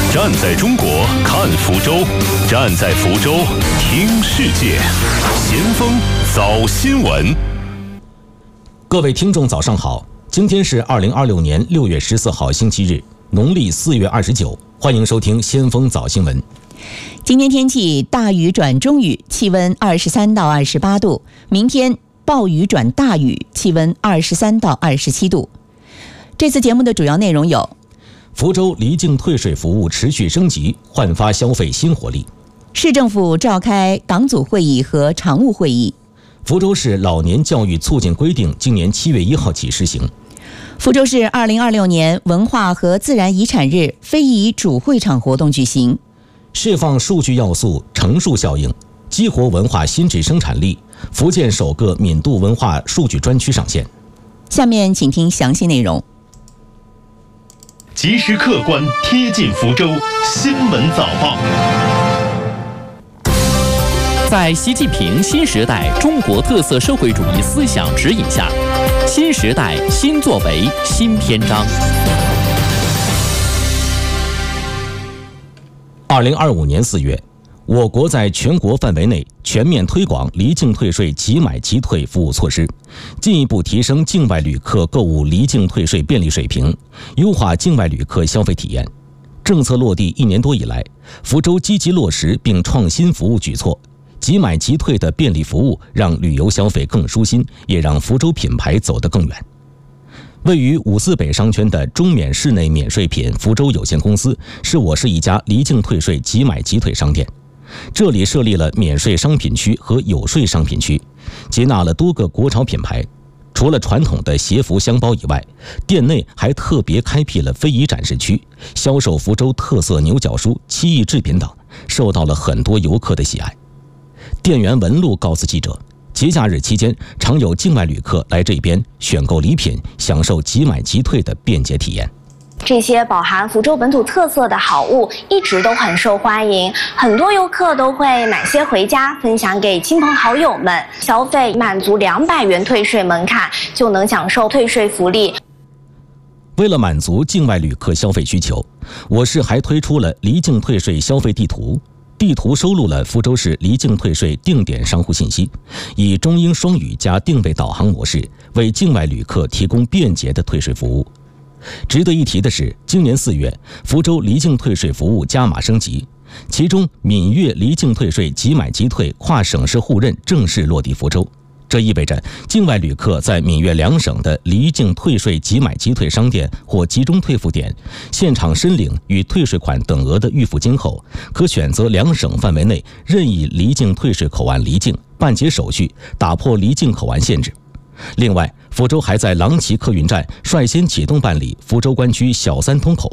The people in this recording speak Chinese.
站在中国看福州，站在福州听世界。先锋早新闻。 各位听众早上好，今天是2026年6月14号星期日，农历4月29，欢迎收听先锋早新闻。 今天天气大雨转中雨，气温23到28度。明天暴雨转大雨，气温23到27度。这次节目的主要内容有： 福州离境退税服务持续升级，焕发消费新活力； 市政府召开党组会议和常务会议； 福州市老年教育促进规定今年7月1号起施行； 福州市2026年文化和自然遗产日非遗主会场活动举行； 释放数据要素乘数效应，激活文化新质生产力。福建首个闽渡文化数据专区上线。 下面请听详细内容。 及时客观贴近福州新闻早报。 在习近平新时代中国特色社会主义思想指引下，新时代新作为新篇章。 2025年4月，我国在全国范围内全面推广离境退税即买即退服务措施，进一步提升境外旅客购物离境退税便利水平，优化境外旅客消费体验。政策落地1年多以来，福州积极落实并创新服务举措，即买即退的便利服务让旅游消费更舒心，也让福州品牌走得更远。位于5·4北商圈的中免市内免税品福州有限公司是我市一家离境退税即买即退商店。这里设立了免税商品区和有税商品区，接纳了多个国潮品牌。除了传统的鞋服箱包以外，店内还特别开辟了非遗展示区，销售福州特色牛角梳、漆艺制品等，受到了很多游客的喜爱。店员文璐告诉记者，节假日期间常有境外旅客来这边选购礼品，享受即买即退的便捷体验。 这些饱含福州本土特色的好物一直都很受欢迎，很多游客都会买些回家分享给亲朋好友们，消费满足200元退税门槛就能享受退税福利。 为了满足境外旅客消费需求，我市还推出了离境退税消费地图。地图收录了福州市离境退税定点商户信息，以中英双语加定位导航模式，为境外旅客提供便捷的退税服务。值得一提的是，今年4月，福州离境退税服务加码升级，其中闽粤离境退税即买即退跨省市互认正式落地福州。这意味着境外旅客在闽粤2省的离境退税即买即退商店或集中退付点现场申领与退税款等额的预付金后，可选择2省范围内任意离境退税口岸离境，办结手续，打破离境口岸限制。另外，福州还在郎崎客运站率先启动办理福州关区小三通口